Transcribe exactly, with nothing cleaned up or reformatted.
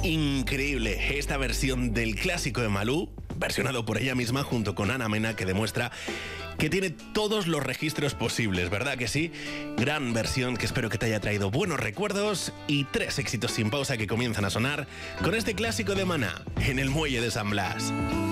Increíble esta versión del clásico de Malú, versionado por ella misma junto con Ana Mena, que demuestra que tiene todos los registros posibles, ¿verdad que sí? Gran versión que espero que te haya traído buenos recuerdos y tres éxitos sin pausa que comienzan a sonar con este clásico de Maná en el Muelle de San Blas.